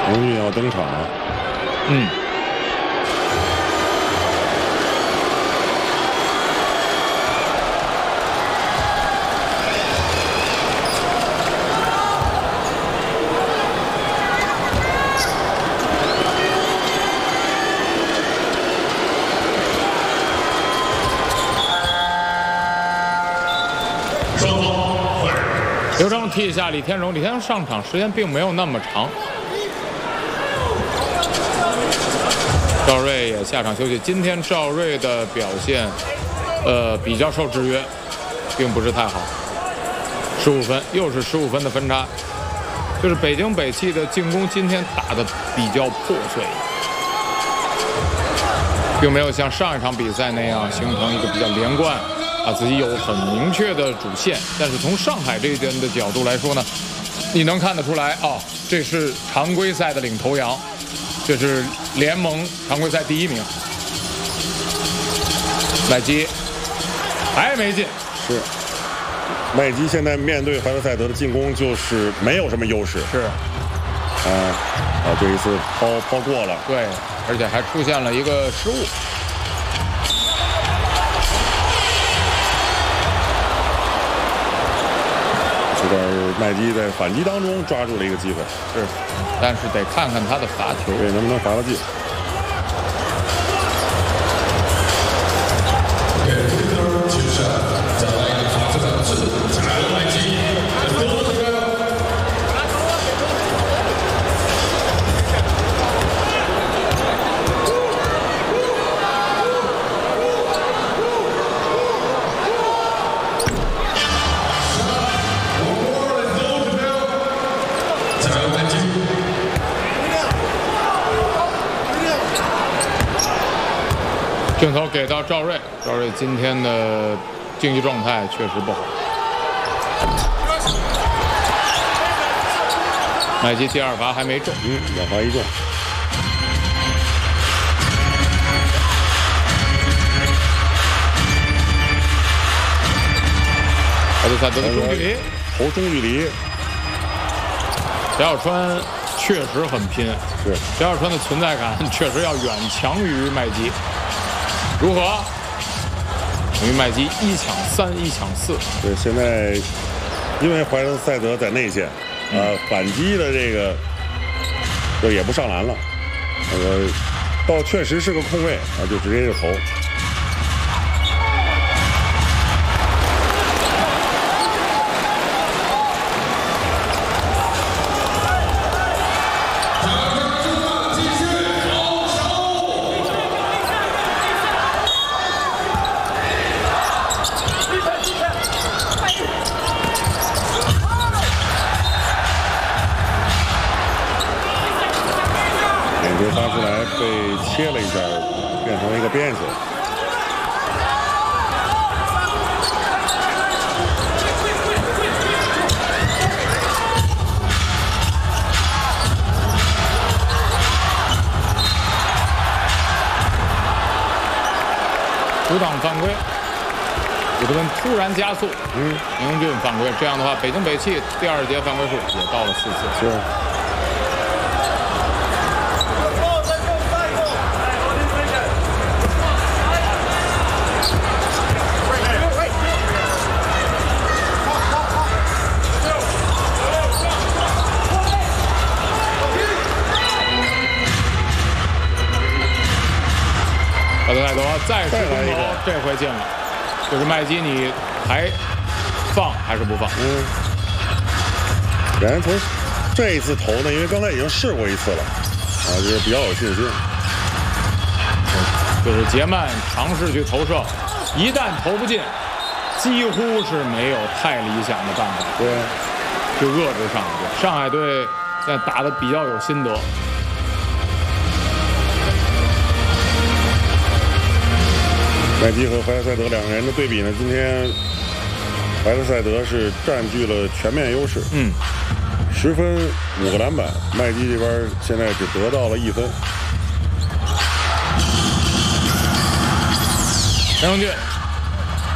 荣俊要登场了。 刘铮替下李天荣，李天荣上场时间并没有那么长。赵睿也下场休息。今天赵睿的表现，比较受制约，并不是太好。15分，又是15分的分差。就是北京北汽的进攻今天打得比较破碎，并没有像上一场比赛那样形成一个比较连贯。自己有很明确的主线，但是从上海这边的角度来说呢，你能看得出来这是常规赛的领头羊，这是联盟常规赛第1名。麦基还没进， 是麦基现在面对怀特塞德的进攻就是没有什么优势， 是这一次抛过了， 对，而且还出现了一个失误。 有点麦基在反击当中抓住了一个机会， 是，但是得看看他的罚球， 对，能不能罚得进。 镜头给到赵睿，赵睿今天的竞技状态确实不好。麦基第2罚还没中 2罚1中。 怀特塞德的中距离， 投中距离。 翟小川确实很拼， 是翟小川的存在感确实要远强于麦基。如何？等于麦基1抢3，1抢4。 对，现在因为怀特塞德在内线，反击的这个就也不上篮了，倒确实是个空位就直接就投。发出来被切了一下，变成了一个边线。 阻挡犯规，古特温突然加速，宁俊犯规，这样的话，北京北汽第2节犯规数也到了4次。 是。 怀特塞德再试中投，这回进了。就是麦基，你还放还是不放？ 然从这一次投呢，因为刚才已经试过1次了，就是比较有信心。 就是杰曼尝试去投射，一旦投不进，几乎是没有太理想的办法。 对， 就遏制上海队。上海队现在打得比较有心得。 麦基和怀特塞德2个人的对比呢，今天怀特塞德是占据了全面优势，10分5个篮板，麦基这边现在只得到了1分。 陈荣俊